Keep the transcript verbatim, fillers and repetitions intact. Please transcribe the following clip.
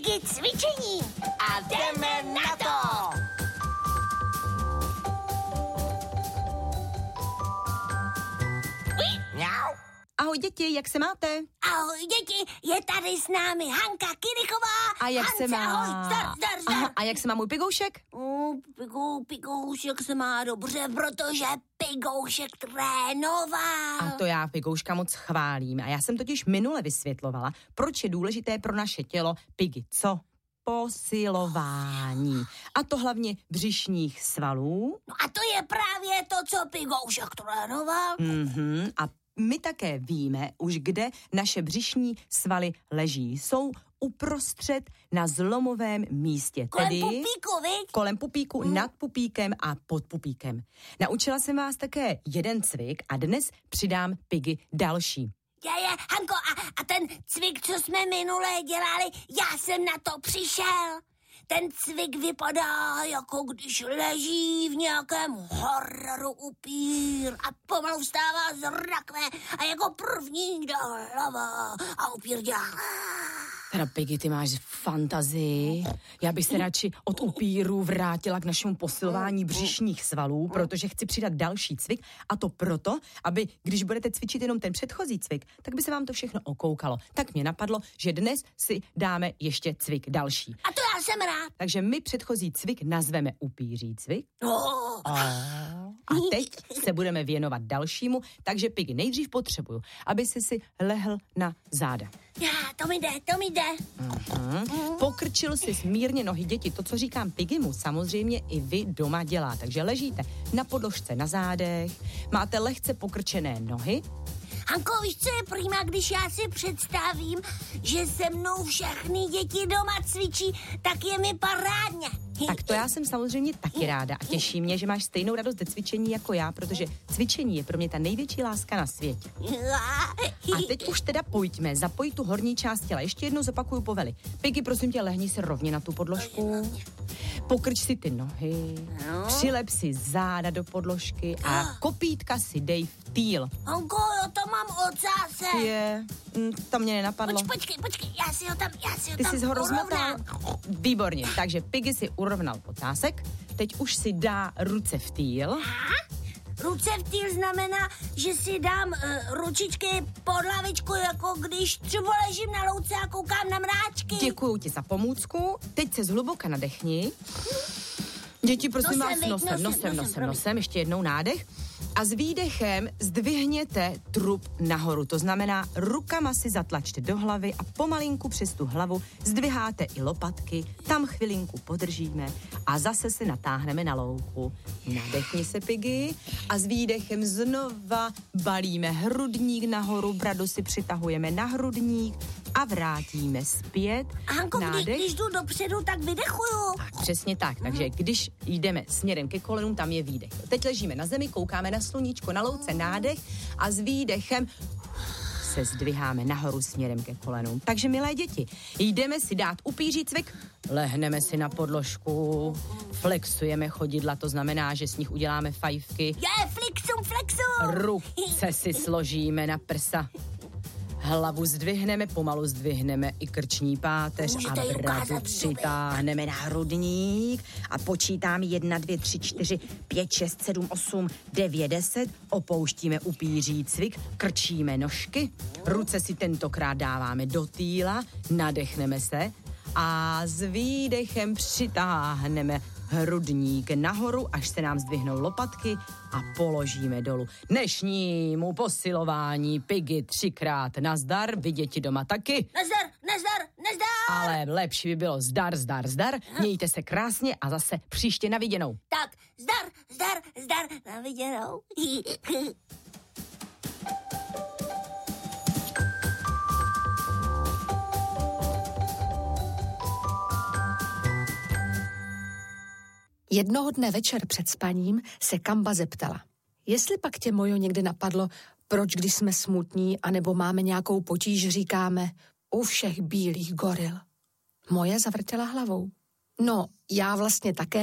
Piggy cvičení a jdeme na to! Mňau. Ahoj děti, jak se máte? Ahoj děti, je tady s námi Hanka Kirichová. A jak Hance, se má? Ahoj, zdar, zdar, zdar. Aha, a jak se má můj pigoušek? Uh, pigou, pigoušek se má dobře, protože pigoušek trénoval. A to já pigouška moc chválím. A já jsem totiž minule vysvětlovala, proč je důležité pro naše tělo pigy. Co? Posilování. A to hlavně břišních svalů. No a to je právě to, co pigoušek trénoval. Mhm. A my také víme už, kde naše břišní svaly leží. Jsou uprostřed na zlomovém místě. Kolem tedy pupíku, viď? Kolem pupíku, hmm. nad pupíkem a pod pupíkem. Naučila jsem vás také jeden cvik a dnes přidám Piggy další. Je, je, Hanko, a, a ten cvik, co jsme minule dělali, já jsem na to přišel. Ten cvik vypadá, jako když leží v nějakém hororu upír a pomalu vstává z rakve a jako první dá hlava a upír dělá. Teda Piggy, ty máš fantazii. Já bych se radši od upíru vrátila k našemu posilování břišních svalů, protože chci přidat další cvik a to proto, aby když budete cvičit jenom ten předchozí cvik, tak by se vám to všechno okoukalo. Tak mě napadlo, že dnes si dáme ještě cvik další. A to já jsem rád. Takže my předchozí cvik nazveme upíří cvik. Oh. A teď se budeme věnovat dalšímu, takže Piggy, nejdřív potřebuju, aby si si lehl na záda. Já, to mi jde, to mi jde. Uh-huh. Pokrčil si smírně nohy, děti. To, co říkám Piggymu, samozřejmě i vy doma dělá. Takže ležíte na podložce na zádech, máte lehce pokrčené nohy. Hanko, víš, co je prýma, když já si představím, že se mnou všechny děti doma cvičí, tak je mi parádně. Tak to já jsem samozřejmě taky ráda a těší mě, že máš stejnou radost ze cvičení jako já, protože cvičení je pro mě ta největší láska na světě. A teď už teda pojďme, zapoj tu horní část těla. Ještě jednou zopakuju povely. Piggy, prosím tě, lehni se rovně na tu podložku. Pokrč si ty nohy, přilep si záda do podložky a kopítka si dej v týl. Hanko, jo, to mám ocásek. Je, to mě nenapadlo. Poč, počkej, počkej, já si ho tam, já si ho Ty tam jsi ho rozmotal? urovnám. Výborně, takže Piggy si urovnal ocásek, teď už si dá ruce v týl. Aha. Ruce v týl znamená, že si dám uh, ručičky pod hlavičku, jako když třeba ležím na louce a koukám na mráčky. Děkuju ti za pomůcku, teď se zhluboka nadechni. Děti, prosím Nosem, vás, viď, nosem, nosem, nosem, nosem, nosem, promiň. nosem, ještě jednou nádech. A s výdechem zdvihněte trup nahoru, to znamená rukama si zatlačte do hlavy a pomalinku přes tu hlavu zdviháte i lopatky, tam chvilinku podržíme a zase se natáhneme na louku. Nadechni se, Piggy, a s výdechem znova balíme hrudník nahoru, bradu si přitahujeme na hrudník a vrátíme zpět. A Hanko, kdy, Nádech. když jdu dopředu, tak vydechuju. Tak, přesně tak. Takže když jdeme směrem ke kolenům, tam je výdech. Teď ležíme na zemi, koukáme na sluníčko, na louce nádech a s výdechem se zdviháme nahoru směrem ke kolenům. Takže, milé děti, jdeme si dát upíří cvik, lehneme si na podložku, flexujeme chodidla, to znamená, že s nich uděláme fajfky. Je, flexum, flexum. Ruce si složíme na prsa. Hlavu zdvihneme, pomalu zdvihneme i krční páteř Můžete a jí bradu ukázat přitáhneme na hrudník a počítám jedna, dvě, tři, čtyři, pět, šest, sedm, osm, devět, deset. Opouštíme upíří cvik, krčíme nožky, ruce si tentokrát dáváme do týla, nadechneme se a s výdechem přitáhneme hrudník nahoru, až se nám zdvihnou lopatky a položíme dolů. Dnešnímu posilování Piggy třikrát nazdar, vy děti doma taky. Nazdar, nazdar, nazdar. Ale lepší by bylo zdar, zdar, zdar. Mějte se krásně a zase příště na viděnou. Tak, zdar, zdar, zdar, na viděnou. Jednoho dne večer před spaním se Kamba zeptala. Jestli pak tě, Mojo, někdy napadlo, proč když jsme smutní anebo máme nějakou potíž, říkáme u všech bílých goril. Moje zavrtěla hlavou. No, já vlastně také